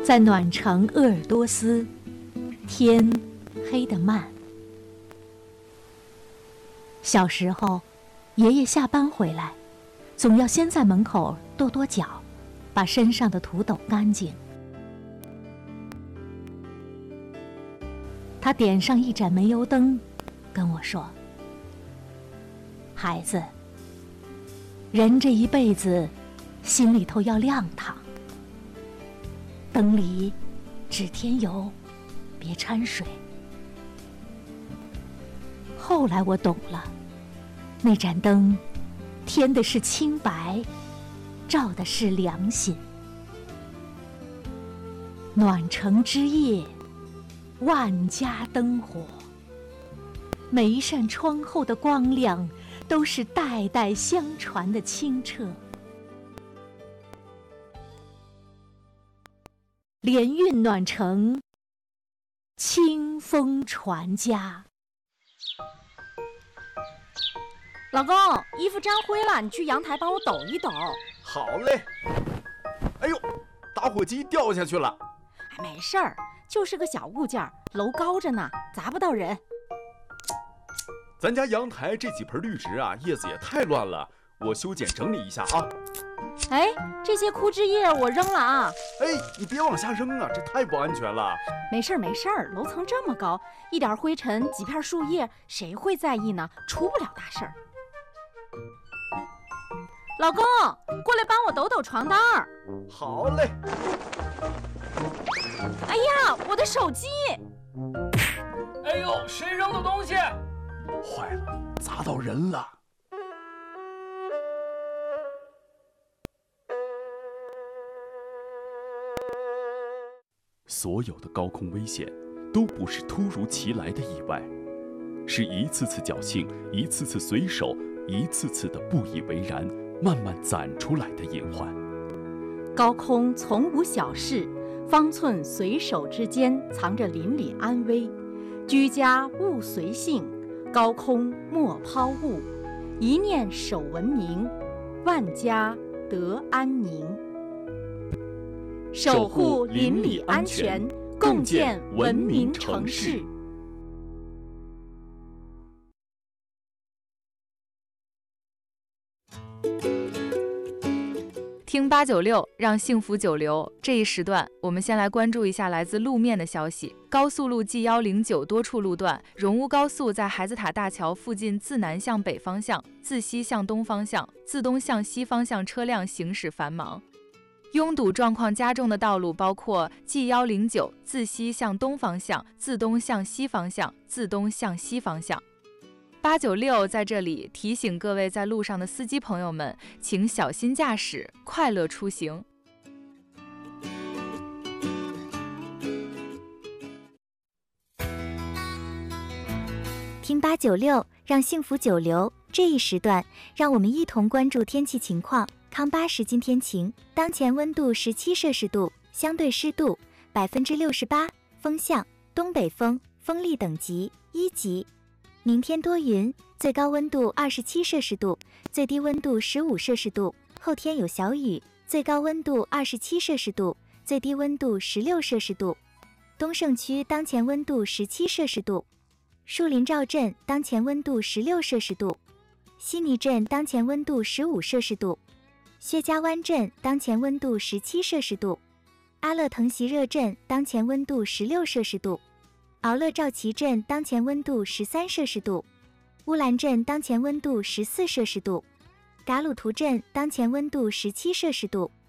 在暖城鄂尔多斯，天黑得慢。小时候，爷爷下班回来，总要先在门口跺跺脚，把身上的土抖干净。他点上一盏煤油灯，跟我说：“孩子，人这一辈子，心里头要亮堂。灯里只添油，别掺水。”后来我懂了，那盏灯添的是清白，照的是良心。暖城之夜，万家灯火，每一扇窗后的光亮都是代代相传的清澈。联运暖城，清风传家。 老公，衣服沾灰了，你去阳台帮我抖一抖。 好嘞。哎呦，打火机掉下去了。 没事儿，就是个小物件，楼高着呢，砸不到人。 咱家阳台这几盆绿植啊，叶子也太乱了，我修剪整理一下啊。 哎，这些枯枝叶我扔了啊。 哎，你别往下扔啊，这太不安全了。 没事儿没事儿，楼层这么高，一点灰尘几片树叶，谁会在意呢？出不了大事儿。老公，过来帮我抖抖床单儿。 好嘞。 哎呀，我的手机！ 哎呦，谁扔的东西？ 坏了，砸到人了。所有的高空危险都不是突如其来的意外，是一次次侥幸，一次次随手，一次次的不以为然，慢慢攒出来的隐患。 高空从无小事，方寸随手之间藏着邻里安危。居家勿随性，高空莫抛物，一念守文明，万家得安宁。守护邻里安全，共建文明城市。 听896，让幸福久留。这一时段，我们先来关注一下来自路面的消息。高速路 G109多处路段，荣乌高速在孩子塔大桥附近自南向北方向、自西向东方向、自东向西方向车辆行驶繁忙。拥堵状况加重的道路包括 G109自西向东方向、自东向西方向、自东向西方向。896在这里提醒各位在路上的司机朋友们，请小心驾驶，快乐出行。 听896，让幸福久留。这一时段，让我们一同关注天气情况。康巴时今天晴，当前温度17摄氏度，相对湿度68%，风向东北风，风力等级1级。明天多云，最高温度27摄氏度，最低温度15摄氏度。后天有小雨，最高温度27摄氏度，最低温度16摄氏度。东胜区当前温度17摄氏度，树林赵镇当前温度16摄氏度，悉尼镇当前温度15摄氏度，薛家湾镇当前温度17摄氏度，阿勒腾席热镇当前温度16摄氏度，敖勒赵旗镇当前温度13摄氏度，乌兰镇当前温度14摄氏度，噶鲁图镇当前温度17摄氏度，